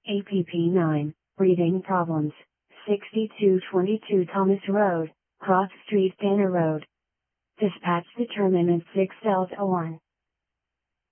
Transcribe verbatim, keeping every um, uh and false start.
A P P nine, breathing problems, sixty-two twenty-two Thomas Road, Cross Street Banner Road. Dispatch determinant six Delta one.